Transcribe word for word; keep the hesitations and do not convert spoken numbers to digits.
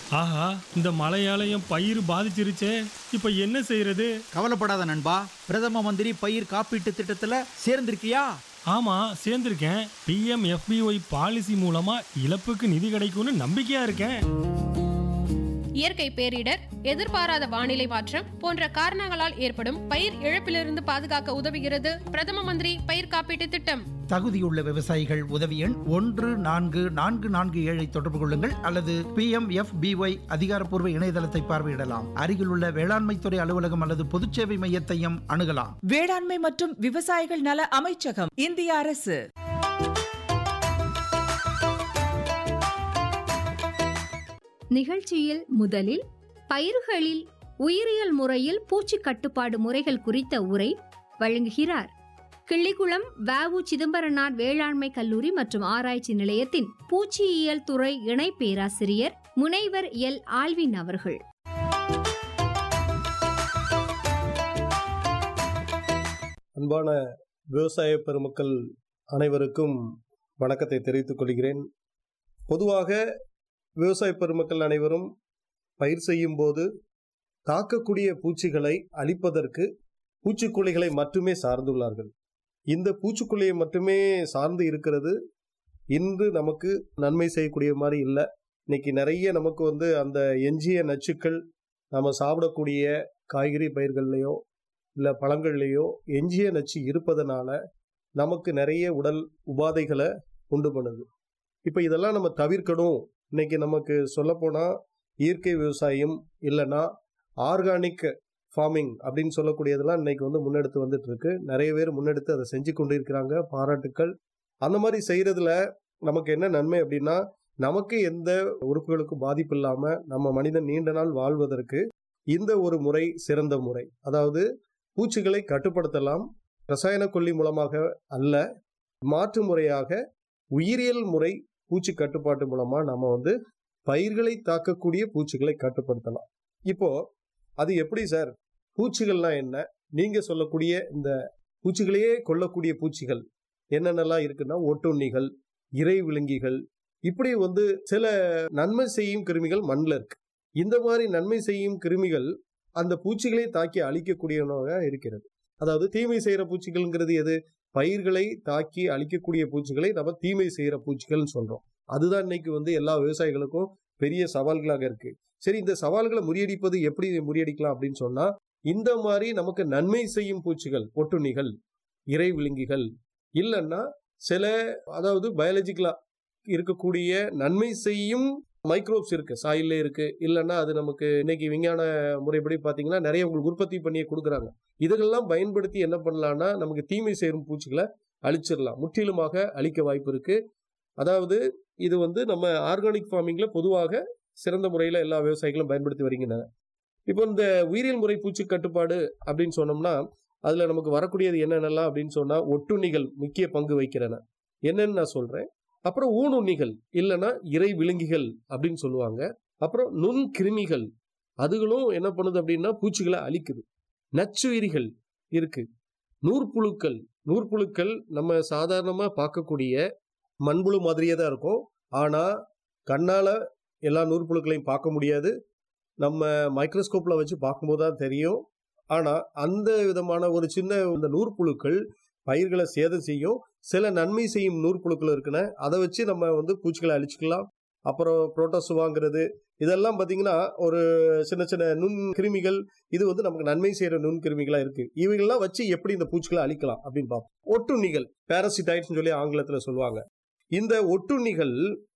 ஆஹா, இந்த மழையாலயம் பயிர் பாதிச்சிருச்சே, இப்ப என்ன செய்யறது? கவலைப்படாத நண்பா, பிரதம மந்திரி பயிர் காப்பீட்டு திட்டத்துல சேர்ந்திருக்கியா? ஆமா, சேர்ந்திருக்கேன். B M F B Y policy மூலமா இழப்புக்கு நிதி கிடைக்கும்னு நம்பிக்கையா இருக்கேன். இயற்கை பேரிடர், எதிர்பாராத வானிலை மாற்றம் போன்ற காரணங்களால் ஏற்படும் பயிர் இழப்பிலிருந்து பாதுகாக்க உதவுகிறது பிரதம மந்திரி பயிர் காப்பீட்டு திட்டம். தகுதியுள்ள விவசாயிகள் உதவி எண் ஒன்று நான்கு நான்கு நான்கு ஏழை தொடர்பு கொள்ளுங்கள் அல்லது B M F B Y அதிகாரப்பூர்வ இணையதளத்தை பார்வையிடலாம். அருகிலுள்ள வேளாண்மை துறை அலுவலகம் அல்லது பொதுச்சேவை மையத்தையும் அணுகலாம். வேளாண்மை மற்றும் விவசாயிகள் நல அமைச்சகம், இந்திய அரசு. நிகழ்ச்சியில் முதலில் பயிர்களில் உயிரியல் முறையில் பூச்சி கட்டுப்பாடு முறைகள் குறித்த உரை வழங்குகிறார் கிள்ளிக்குளம் வ உ சிதம்பரனார் வேளாண்மை கல்லூரி மற்றும் ஆராய்ச்சி நிலையத்தின் பூச்சியியல் துறை இணை பேராசிரியர் முனைவர் எல் ஆல்வின் அவர்கள். அன்பான விவசாய பெருமக்கள் அனைவருக்கும் வணக்கத்தை தெரிவித்துக் கொள்கிறேன். பொதுவாக விவசாய பெருமக்கள் அனைவரும் பயிர் செய்யும் போது தாக்கக்கூடிய பூச்சிகளை அழிப்பதற்கு பூச்சிக்கொல்லிகளை மட்டுமே சார்ந்துள்ளார்கள். இந்த பூச்சிக்கொல்லியை மட்டுமே சார்ந்து இருக்கிறது இன்று நமக்கு நன்மை செய்யக்கூடிய மாதிரி இல்லை. இன்னைக்கு நிறைய நமக்கு வந்து அந்த எஞ்சிய நச்சுக்கள் நம்ம சாப்பிடக்கூடிய காய்கறி பயிர்கள்லையோ இல்லை பழங்கள்லையோ எஞ்சிய நச்சு இருப்பதனால நமக்கு நிறைய உடல் உபாதைகளை உண்டு பண்ணுது. இப்போ இதெல்லாம் நம்ம தவிர்க்கணும். இன்னைக்கு நமக்கு சொல்லப்போனால் இயற்கை விவசாயம் இல்லைன்னா ஆர்கானிக் ஃபார்மிங் அப்படின்னு சொல்லக்கூடியதெல்லாம் இன்னைக்கு வந்து முன்னெடுத்து வந்துட்டு இருக்கு. நிறைய பேர் முன்னெடுத்து அதை செஞ்சு கொண்டு இருக்கிறாங்க, பாராட்டுக்கள். அந்த மாதிரி செய்யறதுல நமக்கு என்ன நன்மை அப்படின்னா, நமக்கு எந்த உறுப்புகளுக்கும் பாதிப்பு இல்லாமல் நம்ம மனிதன் நீண்ட நாள் வாழ்வதற்கு இந்த ஒரு முறை சிறந்த முறை. அதாவது பூச்சிகளை கட்டுப்படுத்தலாம், ரசாயன கொல்லி மூலமாக அல்ல, மாற்று முறையாக உயிரியல் முறை பூச்சி கட்டுப்பாட்டு மூலமா நம்ம வந்து பயிர்களை தாக்கக்கூடிய பூச்சிகளை கட்டுப்படுத்தலாம். இப்போ அது எப்படி சார்? பூச்சிகள்னா என்ன? நீங்க சொல்லக்கூடிய இந்த பூச்சிகளையே கொல்லக்கூடிய பூச்சிகள் என்னென்னலாம் இருக்குன்னா, ஒட்டுண்ணிகள், இறை விழுங்கிகள், இப்படி வந்து சில நன்மை செய்யும் கிருமிகள் மண்ணில் இருக்கு. இந்த மாதிரி நன்மை செய்யும் கிருமிகள் அந்த பூச்சிகளை தாக்கி அழிக்கக்கூடியவனாக இருக்கிறது. அதாவது தீமை செய்யற பூச்சிகள்ங்கிறது எது? பயிர்களை தாக்கி அழிக்கக்கூடிய பூச்சிகளை நம்ம தீமை செய்யற பூச்சிகள்னு சொல்றோம். அதுதான் இன்னைக்கு வந்து எல்லா விவசாயிகளுக்கும் பெரிய சவால்களாக இருக்கு. சரி, இந்த சவால்களை முறியடிப்பது எப்படி முறியடிக்கலாம் அப்படின்னு சொன்னா, இந்த மாதிரி நமக்கு நன்மை செய்யும் பூச்சிகள், ஒட்டுண்ணிகள், இறை விழுங்கிகள், இல்லைன்னா சில அதாவது பயாலஜிக்கலா இருக்கக்கூடிய நன்மை செய்யும் மைக்ரோப்ஸ் இருக்கு, சாயில்ல இருக்கு. இல்லைன்னா அது நமக்கு இன்னைக்கு விஞ்ஞான முறைப்படி பார்த்தீங்கன்னா நிறைய உங்களுக்கு உற்பத்தி பண்ணியே கொடுக்குறாங்க. இதெல்லாம் பயன்படுத்தி என்ன பண்ணலாம்னா, நமக்கு தீமை செய்யும் பூச்சிகளை அழிச்சிடலாம், முற்றிலுமாக அழிக்க வாய்ப்பு இருக்கு. அதாவது இது வந்து நம்ம ஆர்கானிக் ஃபார்மிங்ல பொதுவாக சிறந்த முறையில் எல்லா விவசாயிகளும் பயன்படுத்தி வருகின்றன. இப்போ இந்த உயிரியல் முறை பூச்சி கட்டுப்பாடு அப்படின்னு சொன்னோம்னா, அதுல நமக்கு வரக்கூடியது என்னென்னலாம் அப்படின்னு சொன்னா, ஒட்டுண்ணிகள் முக்கிய பங்கு வகிக்கிறன. என்னன்னு நான் சொல்றேன். அப்புறம் ஊனுண்ணிகள் இல்லைன்னா இறை விழுங்கிகள் அப்படின்னு சொல்லுவாங்க. அப்புறம் நுண் கிருமிகள், அதுகளும் என்ன பண்ணுது அப்படின்னா பூச்சிகளை அழிக்குது. நச்சுயிரிகள் இருக்கு. நூற்புழுக்கள், நூற்புழுக்கள் நம்ம சாதாரணமா பார்க்கக்கூடிய மண்புழு மாதிரியே தான் இருக்கும். ஆனா கண்ணால எல்லா நூற்புழுக்களையும் பார்க்க முடியாது. நம்ம மைக்ரோஸ்கோப்ல வச்சு பார்க்கும்போது தான் தெரியும். ஆனா அந்த விதமான ஒரு சின்ன இந்த நூற்புழுக்கள் பயிர்களை சேதம் செய்யும். சில நன்மை செய்யும் நூற்புழுக்கள் இருக்குன்னு அதை வச்சு நம்ம வந்து பூச்சிகளை அழிச்சுக்கலாம். அப்புறம் புரோட்டோஸ் வாங்குறது, இதெல்லாம் பார்த்தீங்கன்னா ஒரு சின்ன சின்ன நுண் கிருமிகள். இது வந்து நமக்கு நன்மை செய்யற நுண் கிருமிகளா இருக்கு. இவைகள்லாம் வச்சு எப்படி இந்த பூச்சிகளை அழிக்கலாம் அப்படின்னு பார்ப்போம். ஒட்டுண்ணிகள், பாராசிட்டாய்ட்ஸ் சொல்லி ஆங்கிலத்தில் சொல்லுவாங்க. இந்த ஒட்டுண்ணிகள்